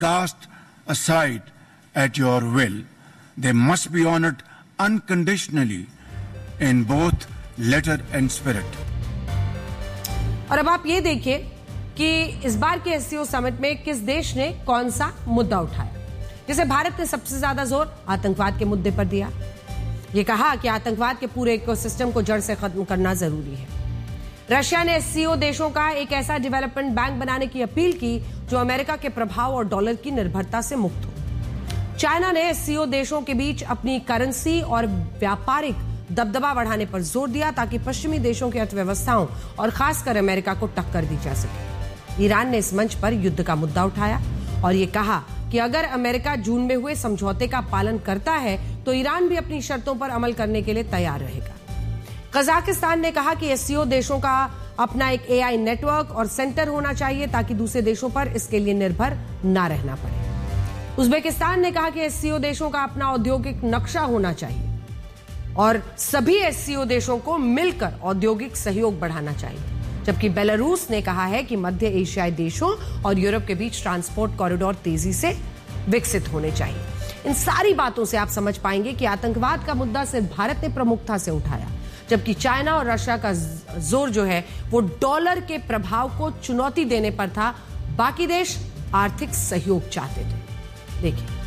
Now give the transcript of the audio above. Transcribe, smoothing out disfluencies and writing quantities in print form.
cast aside at your will. They must be honored unconditionally in both letter and spirit. और अब आप ये देखिए कि इस बार के एससीओ समिट में किस देश ने कौन सा मुद्दा उठाया। जैसे भारत ने सबसे ज्यादा जोर आतंकवाद के मुद्दे पर दिया। ये कहा कि आतंकवाद के पूरे इकोसिस्टम को जड़ से खत्म करना जरूरी है। रशिया ने एससीओ देशों का एक ऐसा डेवलपमेंट बैंक बनाने की अपील की जो अमेरिका के प्रभाव और डॉलर की निर्भरता से मुक्त हो। चाइना ने एससीओ देशों के बीच अपनी करेंसी और व्यापारिक दबदबा बढ़ाने पर जोर दिया ताकि पश्चिमी देशों की अर्थव्यवस्थाओं और खासकर अमेरिका को टक्कर दी जा सके। ईरान ने इस मंच पर युद्ध का मुद्दा उठाया और ये कहा कि अगर अमेरिका जून में हुए समझौते का पालन करता है तो ईरान भी अपनी शर्तों पर अमल करने के लिए तैयार रहेगा। कजाकिस्तान ने कहा कि एससीओ देशों का अपना एक एआई नेटवर्क और सेंटर होना चाहिए ताकि दूसरे देशों पर इसके लिए निर्भर ना रहना पड़े। उज्बेकिस्तान ने कहा कि एससीओ देशों का अपना औद्योगिक नक्शा होना चाहिए और सभी एससीओ देशों को मिलकर औद्योगिक सहयोग बढ़ाना चाहिए। जबकि बेलारूस ने कहा है कि मध्य एशियाई देशों और यूरोप के बीच ट्रांसपोर्ट कॉरिडोर तेजी से विकसित होने चाहिए। इन सारी बातों से आप समझ पाएंगे कि आतंकवाद का मुद्दा सिर्फ भारत ने प्रमुखता से उठाया, जबकि चाइना और रशिया का जोर जो है वो डॉलर के प्रभाव को चुनौती देने पर था। बाकी देश आर्थिक सहयोग चाहते थे। देखिए